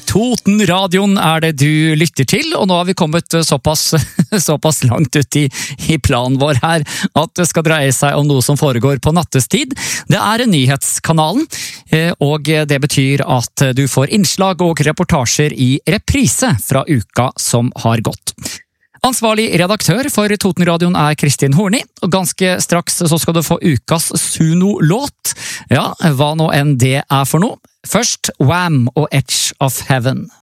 Totenradioen det du lytter til, og nå har vi kommet såpass langt ut i planen vår her, at det skal dreie seg om noe som foregår på nattestid. Det nyhetskanalen, og det betyr at du får innslag og reportasjer i reprise fra uka som har gått. Ansvarlig redaktør for Totenradioen Kristin Horni, og ganske straks så skal du få ukas Suno-låt. Ja, hva nå enn det for noe. Først Wham og Edge of Heaven.